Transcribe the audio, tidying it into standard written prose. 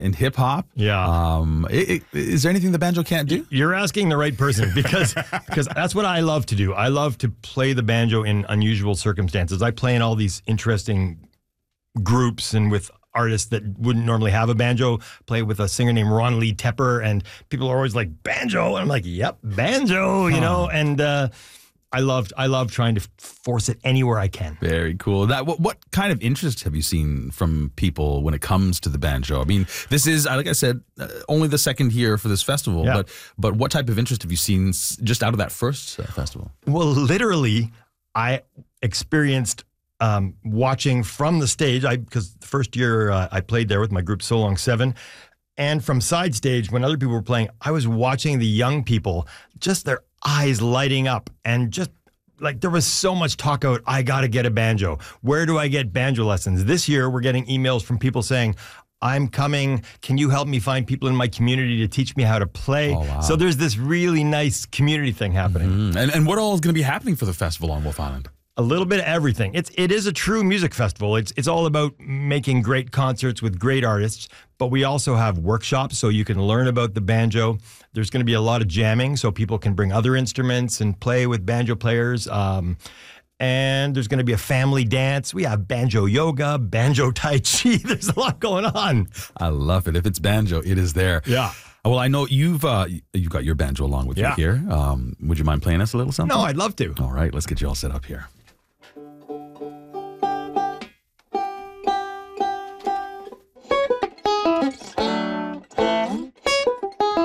and hip hop. Yeah. Is there anything the banjo can't do? You're asking the right person because that's what I love to do. I love to play the banjo in unusual circumstances. I play in all these interesting groups and with artists that wouldn't normally have a banjo. Play with a singer named Ron Lee Tepper, and people are always like, banjo? And I'm like, yep, banjo, you know, and I love trying to force it anywhere I can. Very cool. What kind of interest have you seen from people when it comes to the banjo? I mean, this is, like I said, only the second year for this festival, but what type of interest have you seen just out of that first festival? Well, literally, I experienced watching from the stage, because the first year I played there with my group So Long 7, and from side stage when other people were playing, I was watching the young people, just their eyes lighting up, and just like there was so much talk about, I got to get a banjo. Where do I get banjo lessons? This year, we're getting emails from people saying, I'm coming. Can you help me find people in my community to teach me how to play? Oh, wow. So there's this really nice community thing happening. And what all is going to be happening for the festival on Wolf Island? A little bit of everything. It is a true music festival. It's all about making great concerts with great artists, but we also have workshops so you can learn about the banjo. There's going to be a lot of jamming so people can bring other instruments and play with banjo players. And there's going to be a family dance. We have banjo yoga, banjo tai chi. There's a lot going on. I love it. If it's banjo, it is there. Yeah. Well, I know you've got your banjo along with you here. Would you mind playing us a little something? No, I'd love to. All right, let's get you all set up here.